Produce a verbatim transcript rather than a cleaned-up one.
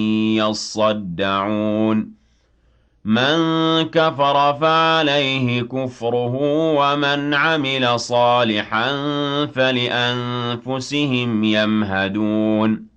يَصَّدَّعُونَ مَن كَفَرَ فَعَلَيْهِ كُفْرُهُ وَمَنْ عَمِلَ صَالِحًا فَلِأَنفُسِهِمْ يَمْهَدُونَ